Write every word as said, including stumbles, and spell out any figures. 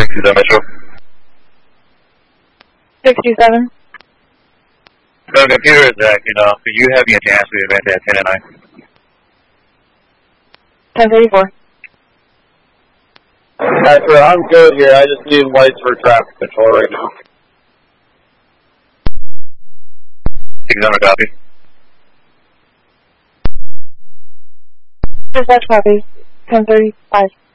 sixty-seven Metro. sixty-seven. No, computer is acting off. Do you have any chance to advance at ten and nine? ten thirty-four. Alright, sir, I'm good here. I just need lights for traffic control right now. six hundred copy. Dispatch copy. ten thirty-five.